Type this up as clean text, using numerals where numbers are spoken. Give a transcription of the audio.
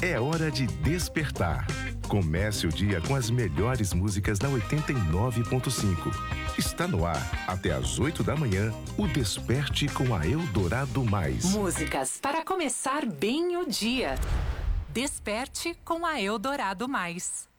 É hora de despertar. Comece o dia com as melhores músicas da 89.5. Está no ar, até às 8 da manhã, o Desperte com a Eldorado Mais. Músicas para começar bem o dia. Desperte com a Eldorado Mais.